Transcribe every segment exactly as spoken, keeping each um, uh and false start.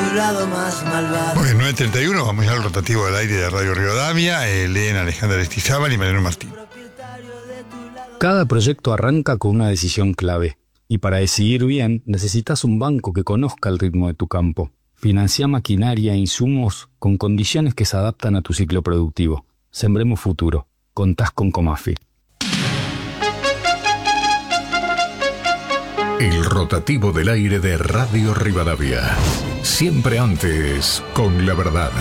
tu lado más malvado. Bueno, nueve treinta y uno, vamos ya al rotativo del aire de Radio Rivadavia. Eh, leen Alejandra Aristizábal y Mariano Martín. Cada proyecto arranca con una decisión clave. Y para decidir bien, necesitas un banco que conozca el ritmo de tu campo. Financia maquinaria e insumos con condiciones que se adaptan a tu ciclo productivo. Sembremos futuro. Contás con Comafi. El rotativo del aire de Radio Rivadavia. Siempre antes, con la verdad.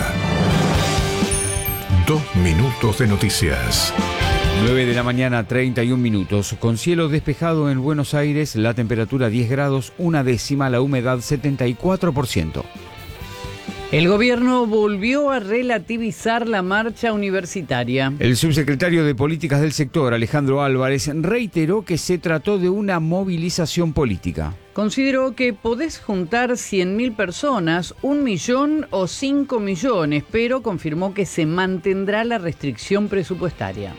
Dos minutos de noticias. nueve de la mañana, treinta y un minutos. Con cielo despejado en Buenos Aires, la temperatura diez grados, una décima, la humedad setenta y cuatro por ciento. El gobierno volvió a relativizar la marcha universitaria. El subsecretario de Políticas del Sector, Alejandro Álvarez, reiteró que se trató de una movilización política. Consideró que podés juntar cien mil personas, un millón o cinco millones, pero confirmó que se mantendrá la restricción presupuestaria.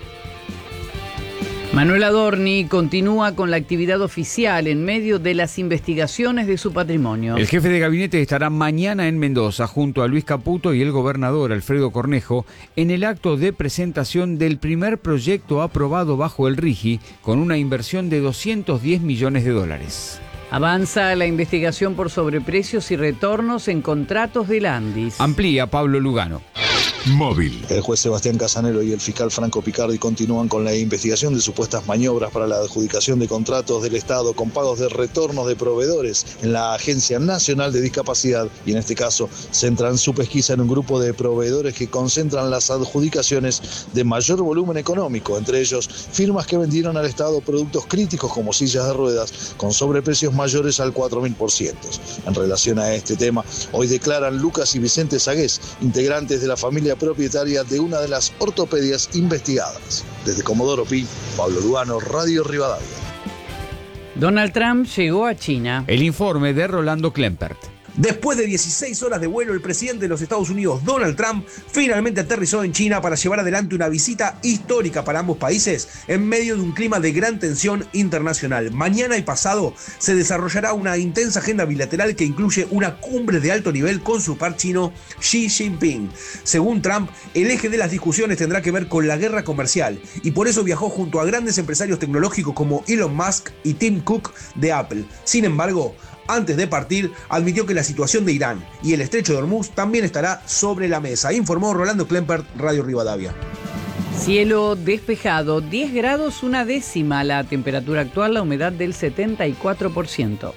Manuel Adorni continúa con la actividad oficial en medio de las investigaciones de su patrimonio. El jefe de gabinete estará mañana en Mendoza junto a Luis Caputo y el gobernador Alfredo Cornejo en el acto de presentación del primer proyecto aprobado bajo el RIGI con una inversión de doscientos diez millones de dólares. Avanza la investigación por sobreprecios y retornos en contratos del Andis. Amplía Pablo Lugano. Móvil. El juez Sebastián Casanelo y el fiscal Franco Picardi continúan con la investigación de supuestas maniobras para la adjudicación de contratos del Estado con pagos de retornos de proveedores en la Agencia Nacional de Discapacidad y en este caso centran su pesquisa en un grupo de proveedores que concentran las adjudicaciones de mayor volumen económico, entre ellos firmas que vendieron al Estado productos críticos como sillas de ruedas con sobreprecios mayores al cuatro mil por ciento. En relación a este tema, hoy declaran Lucas y Vicente Sagués, integrantes de la familia propietaria de una de las ortopedias investigadas. Desde Comodoro Pi, Pablo Lugano, Radio Rivadavia. Donald Trump llegó a China. El informe de Rolando Klempert. Después de dieciséis horas de vuelo, el presidente de los Estados Unidos, Donald Trump, finalmente aterrizó en China para llevar adelante una visita histórica para ambos países en medio de un clima de gran tensión internacional. Mañana y pasado se desarrollará una intensa agenda bilateral que incluye una cumbre de alto nivel con su par chino Xi Jinping. Según Trump, el eje de las discusiones tendrá que ver con la guerra comercial y por eso viajó junto a grandes empresarios tecnológicos como Elon Musk y Tim Cook de Apple. Sin embargo, antes de partir, admitió que la situación de Irán y el estrecho de Hormuz también estará sobre la mesa, informó Rolando Klempert, Radio Rivadavia. Cielo despejado, diez grados, una décima, la temperatura actual, la humedad del setenta y cuatro por ciento.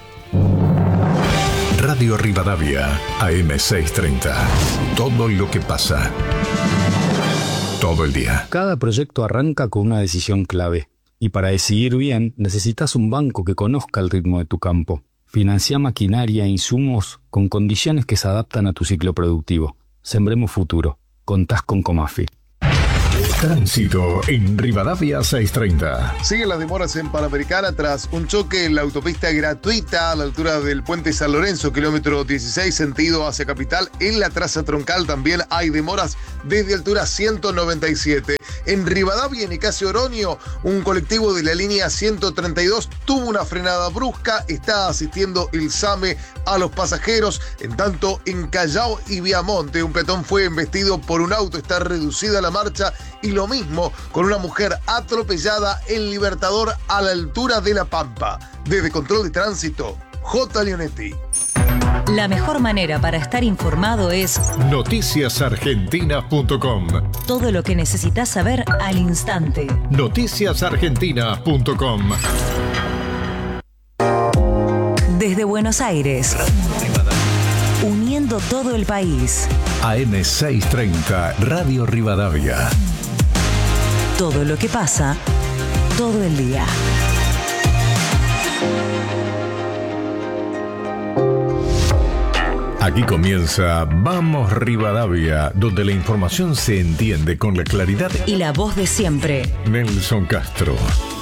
Radio Rivadavia, A M seiscientos treinta. Todo lo que pasa. Todo el día. Cada proyecto arranca con una decisión clave. Y para decidir bien, necesitas un banco que conozca el ritmo de tu campo. Financia maquinaria e insumos con condiciones que se adaptan a tu ciclo productivo. Sembremos futuro. Contás con Comafi. Tránsito en Rivadavia seiscientos treinta. Siguen las demoras en Panamericana tras un choque en la autopista gratuita a la altura del puente San Lorenzo, kilómetro dieciséis, sentido hacia Capital. En la traza troncal también hay demoras desde altura ciento noventa y siete. En Rivadavia, en Nicasio Oroño, un colectivo de la línea ciento treinta y dos tuvo una frenada brusca. Está asistiendo el SAME a los pasajeros. En tanto, en Callao y Viamonte, un peatón fue embestido por un auto. Está reducida la marcha. Y lo mismo con una mujer atropellada en Libertador a la altura de La Pampa. Desde Control de Tránsito, J. Leonetti. La mejor manera para estar informado es noticias argentinas punto com. Todo lo que necesitas saber al instante. noticias argentinas punto com. Desde Buenos Aires, uniendo todo el país. A M seiscientos treinta, Radio Rivadavia. Todo lo que pasa, todo el día. Aquí comienza Vamos Rivadavia, donde la información se entiende con la claridad y la voz de siempre. Nelson Castro.